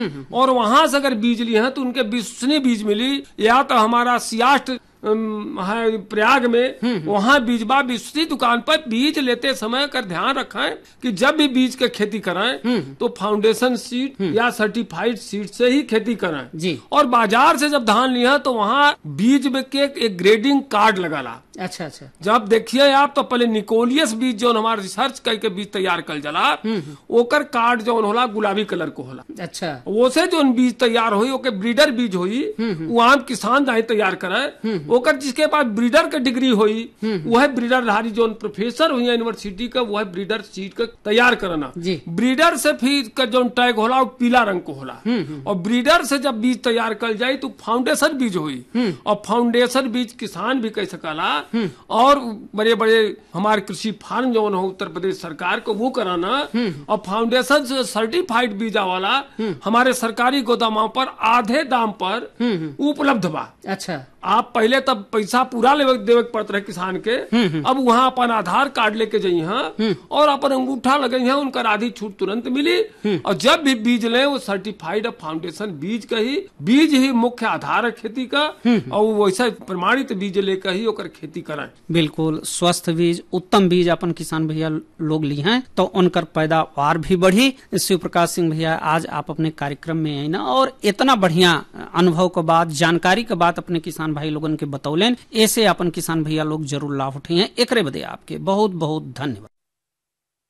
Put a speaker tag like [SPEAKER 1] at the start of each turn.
[SPEAKER 1] और वहां से अगर बीज लिए हैं तो उनके विश्वसनीय बीज मिली, या तो हमारा सियास्ट है प्रयाग में, वहाँ बीजबा विश्वसनीय दुकान पर बीज लेते समय कर ध्यान रखें कि जब भी बीज की खेती करें तो फाउंडेशन सीड या सर्टिफाइड सीड से ही खेती करें
[SPEAKER 2] जी।
[SPEAKER 1] और बाजार से जब धान लिया तो वहाँ बीज में के एक ग्रेडिंग कार्ड लगाला।
[SPEAKER 2] अच्छा अच्छा।
[SPEAKER 1] जब देखिए आप तो पहले निकोलियस बीज जो हमारा रिसर्च करके बीज तैयार कर जला, ओकर कार्ड जो होला गुलाबी कलर को होला।
[SPEAKER 2] अच्छा।
[SPEAKER 1] वो से जो बीज तैयार हुई ओके ब्रीडर बीज हुई, वो आम किसान जाए तैयार करे, ओकर जिसके पास ब्रीडर के डिग्री हुई वह ब्रीडर धारी जो प्रोफेसर हुई यूनिवर्सिटी का, वह ब्रीडर सीड का तैयार करना। ब्रीडर से फिर का जो टैग होला वो पीला रंग को होला, और ब्रीडर से जब बीज तैयार कर जाये तो फाउंडेशन बीज हुई, और फाउंडेशन बीज किसान भी कह सकला, और बड़े बड़े हमारे कृषि फार्म जो हो उत्तर प्रदेश सरकार को वो कराना, और फाउंडेशन से सर्टिफाइड बीजा वाला हमारे सरकारी गोदामों पर आधे दाम पर उपलब्ध बा।
[SPEAKER 2] अच्छा।
[SPEAKER 1] आप पहले तब पैसा पूरा देवे पड़ते रहे किसान के, अब वहाँ अपन आधार कार्ड लेके जाइए और अपन अंगूठा लगे हैं, उनका आधी छूट तुरंत मिली, और जब भी बीज लें वो सर्टिफाइड फाउंडेशन बीज का ही बीज ही मुख्य आधार है खेती का, और वैसा प्रमाणित बीज लेकर ही ओकर खेती करें।
[SPEAKER 2] बिल्कुल स्वस्थ बीज, उत्तम बीज अपन किसान भैया लोग लिए हैं तो उनकर पैदावार भी बढ़ी। शिव प्रकाश सिंह भैया आज आप अपने कार्यक्रम में आई ना, और इतना बढ़िया अनुभव के बाद जानकारी के बाद अपने किसान भाई लोगन के बतौलेन, ऐसे अपन किसान भैया लोग जरूर लाभ उठाइए। एकरे बदे आपके बहुत बहुत धन्यवाद।